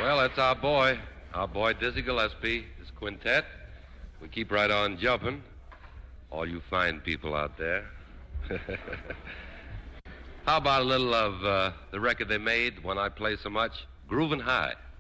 Well, that's our boy Dizzy Gillespie, his quintet. We keep right on jumping. All you fine people out there. How about a little of the record they made when I play so much? Groovin' High.